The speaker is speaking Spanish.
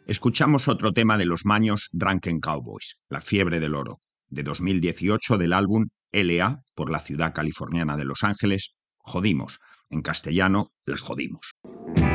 Escuchamos otro tema de los Maños, Drunken Cowboys, La fiebre del oro, de 2018 del álbum L.A. por la ciudad californiana de Los Ángeles, Jodimos. En castellano, La jodimos.